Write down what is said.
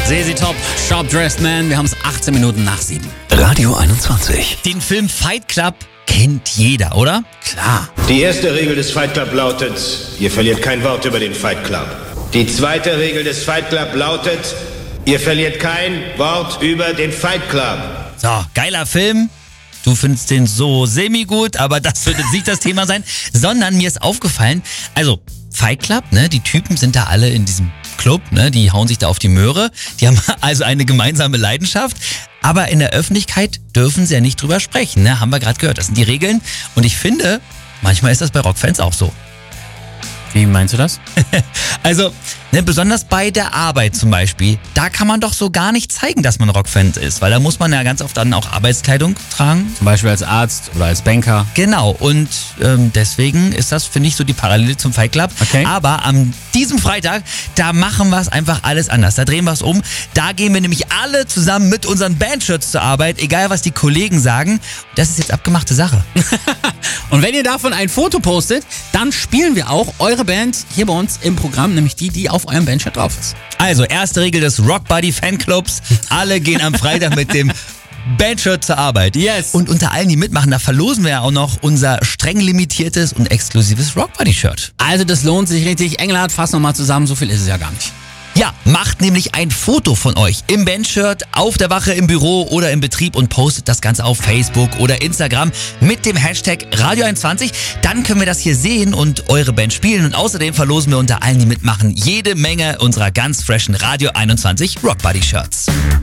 Sesi Top, Sharp Dressed Man. Wir haben es 18 Minuten nach 7. Radio 21. Den Film Fight Club kennt jeder, oder? Klar. Die erste Regel des Fight Club lautet, ihr verliert kein Wort über den Fight Club. Die zweite Regel des Fight Club lautet, ihr verliert kein Wort über den Fight Club. So, geiler Film. Du findest den so semi-gut, aber das wird jetzt nicht das Thema sein, sondern mir ist aufgefallen, also Fight Club, ne, die Typen sind da alle in diesem Club, ne, die hauen sich da auf die Möhre, die haben also eine gemeinsame Leidenschaft, aber in der Öffentlichkeit dürfen sie ja nicht drüber sprechen, ne, haben wir gerade gehört, das sind die Regeln und ich finde, manchmal ist das bei Rockfans auch so. Wie meinst du das? Also, ne, besonders bei der Arbeit zum Beispiel, da kann man doch so gar nicht zeigen, dass man Rockfan ist, weil da muss man ja ganz oft dann auch Arbeitskleidung tragen. Zum Beispiel als Arzt oder als Banker. Genau, und deswegen ist das, finde ich, so die Parallele zum Fight Club. Okay. Aber an diesem Freitag, da machen wir es einfach alles anders. Da drehen wir es um. Da gehen wir nämlich alle zusammen mit unseren Bandshirts zur Arbeit, egal was die Kollegen sagen. Das ist jetzt abgemachte Sache. Und wenn ihr davon ein Foto postet, dann spielen wir auch eure Band hier bei uns im Programm, nämlich die auf eurem Bandshirt drauf ist. Also, erste Regel des Rock Buddy Fanclubs. Alle gehen am Freitag mit dem Bandshirt zur Arbeit. Yes. Und unter allen, die mitmachen, da verlosen wir ja auch noch unser streng limitiertes und exklusives Rock Buddy Shirt. Also das lohnt sich richtig. Engelhardt, fass nochmal zusammen, so viel ist es ja gar nicht. Ja, macht nämlich ein Foto von euch im Bandshirt, auf der Wache, im Büro oder im Betrieb und postet das Ganze auf Facebook oder Instagram mit dem Hashtag Radio21. Dann können wir das hier sehen und eure Band spielen. Und außerdem verlosen wir unter allen, die mitmachen, jede Menge unserer ganz freshen Radio 21 Rock Buddy Shirts.